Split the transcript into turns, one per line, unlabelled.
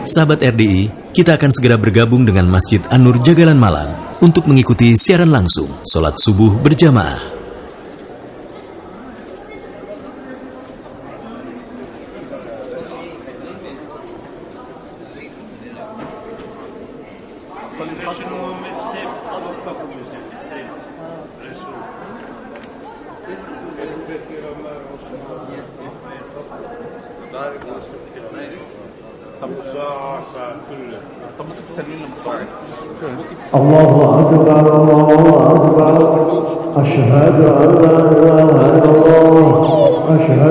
Sahabat RDI, kita akan segera bergabung dengan Masjid An-Nur Jagalan Malang untuk mengikuti siaran langsung sholat subuh berjamaah.
الله أكبر الله أكبر أشهد أن لا إله إلا الله أشهد